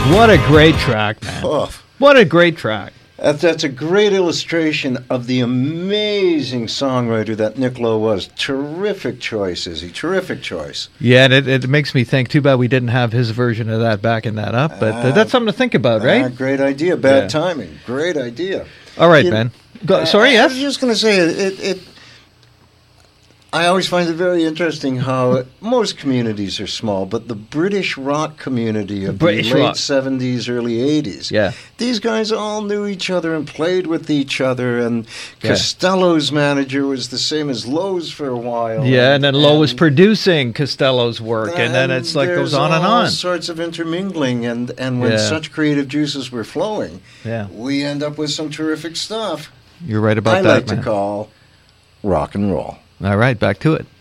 What a great track, man. Oh, What a great track. that's a great illustration of the amazing songwriter that Nick Lowe was. Terrific choice, Izzy. Terrific choice. Yeah, and it makes me think, too bad we didn't have his version of that backing that up. But that's something to think about, right? Great idea. Bad Yeah. timing. Great idea. All right, Ben. Sorry, I yes? was just going to say, I always find it very interesting how most communities are small, but the British rock community of British the late rock. 70s, early 80s, Yeah. these guys all knew each other and played with each other, and Yeah. Costello's manager was the same as Lowe's for a while. Yeah, and then Lowe was producing Costello's work, and then it's like there's goes on and all on. sorts of intermingling, and when Yeah. such creative juices were flowing, Yeah, we end up with some terrific stuff. you're right about I that, like man. to call rock and roll. All right, back to it.